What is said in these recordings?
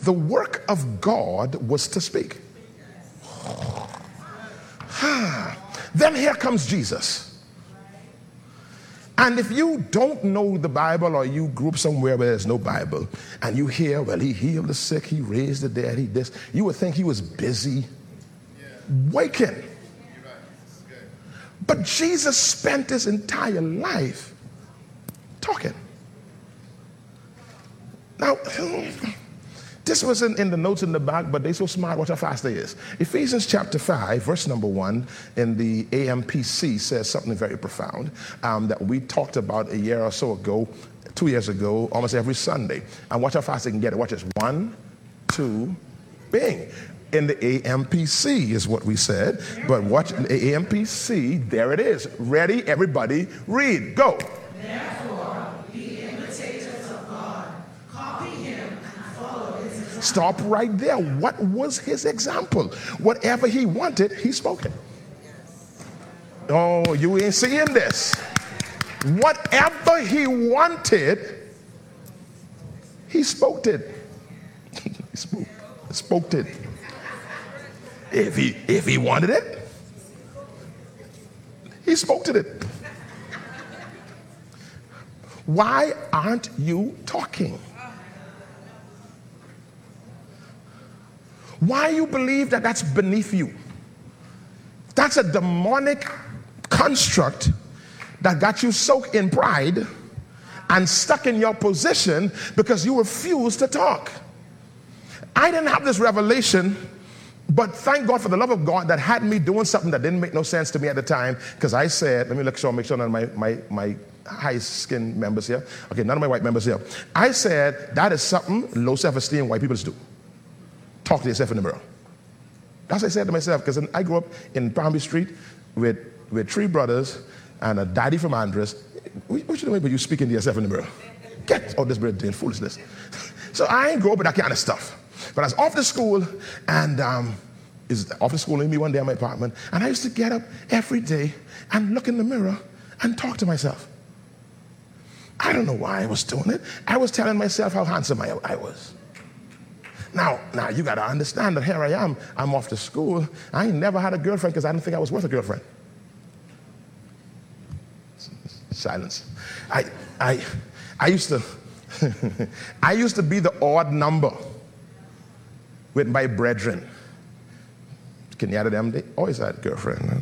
the work of God was to speak. Then here comes Jesus. And if you don't know the Bible, or you grew up somewhere where there's no Bible, and you hear, well, he healed the sick, he raised the dead, he this, you would think he was busy waking. But Jesus spent his entire life talking. Now, this was in the notes in the back, but they're so smart, watch how fast they is. Ephesians chapter 5, verse number 1 in the AMPC says something very profound that we talked about a year or so ago, 2 years ago, almost every Sunday. And watch how fast they can get it. Watch this. 1, 2, bing. In the AMPC is what we said. But watch the AMPC, there it is. Ready, everybody, read. Go. Therefore, be imitators of God. Copy him and follow his example. Stop right there. What was his example? Whatever he wanted, he spoke it. Oh, you ain't seeing this. Whatever he wanted, he spoke it. He spoke it. If he wanted it, he spoke to it. Why aren't you talking? Why you believe that that's beneath you? That's a demonic construct that got you soaked in pride and stuck in your position because you refuse to talk. I didn't have this revelation, but thank God for the love of God that had me doing something that didn't make no sense to me at the time, because I said, let me make sure none of my high-skinned members here, okay, none of my white members here. I said, that is something low self-esteem white people just do. Talk to yourself in the mirror. That's what I said to myself, because I grew up in Palm Street with 3 brothers and a daddy from Andres. What you doing but you speaking to yourself in the mirror? Get out this bread doing foolishness. So I ain't grow up with that kind of stuff. But I was off to school, and off to school, me one day in my apartment, and I used to get up every day and look in the mirror and talk to myself. I don't know why I was doing it. I was telling myself how handsome I was. Now you got to understand that here I am. I'm off to school. I ain't never had a girlfriend because I didn't think I was worth a girlfriend. Silence. I used to I used to be the odd number with my brethren. Can you add them? They always had a girlfriend.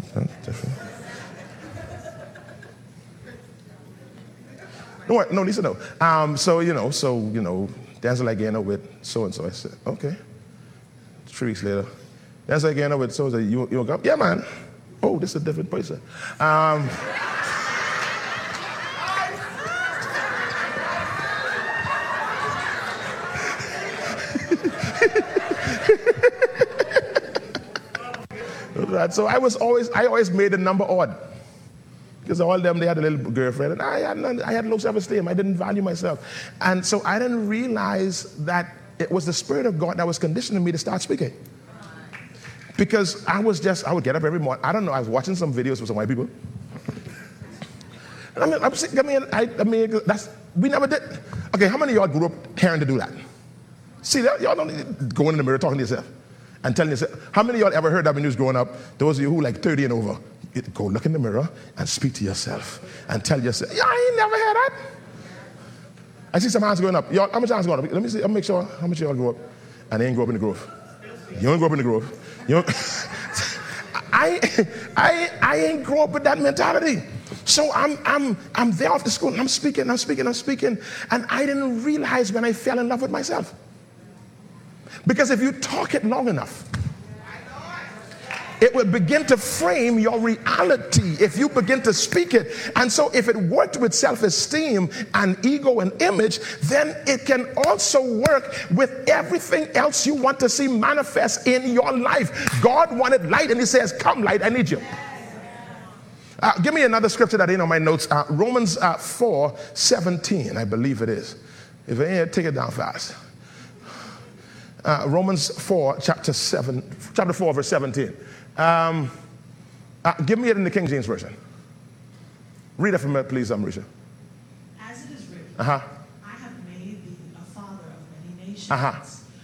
No, Lisa, no. So Denzel again with so-and-so. I said, okay. 3 weeks later, Denzel again with so-and-so. You go? Yeah, man. Oh, this is a different person. Right, so I always made the number odd, because all of them, they had a little girlfriend, and I had low self-esteem. I didn't value myself, and so I didn't realize that it was the Spirit of God that was conditioning me to start speaking. Because I would get up every morning. I don't know. I was watching some videos with some white people. We never did. Okay, how many of y'all grew up hearing to do that? See, y'all don't need to go in the mirror talking to yourself and telling yourself. How many of y'all ever heard that when you was growing up? Those of you who like 30 and over, go look in the mirror and speak to yourself and tell yourself, yeah, I ain't never heard that. I see some hands going up. Y'all, how much hands going up? Let me see. I'll make sure how much y'all grew up and they ain't grow up in the Grove. You don't grow up in the Grove. You don't. I ain't grow up with that mentality. So I'm there after school and I'm speaking, and I didn't realize when I fell in love with myself. Because if you talk it long enough, it will begin to frame your reality if you begin to speak it. And so if it worked with self-esteem and ego and image, then it can also work with everything else you want to see manifest in your life. God wanted light, and he says, come light, I need you. Give me another scripture that ain't on my notes. Romans 4:17, I believe it is. If it ain't, take it down fast. Romans 4, chapter 4, verse 17. Give me it in the King James Version. Read it for me, please, Marisha. As it is written, I have made thee a father of many nations.